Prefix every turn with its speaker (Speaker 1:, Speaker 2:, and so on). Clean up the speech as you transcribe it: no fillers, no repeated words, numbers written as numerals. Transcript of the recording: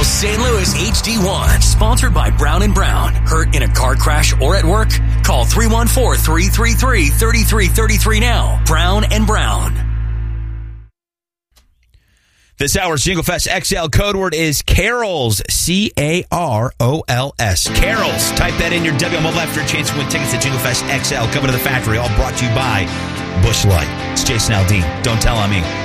Speaker 1: St. Louis HD1. Sponsored by Brown & Brown. Hurt in a car crash or at work? Call 314-333-3333 now. Brown & Brown.
Speaker 2: This hour's Jingle Fest XL code word is Carols, C-A-R-O-L-S. Carols. Type that in your W mobile app for a chance to win tickets to Jingle Fest XL. Coming to the factory, all brought to you by Busch Light. It's Jason Aldean. Don't tell on me.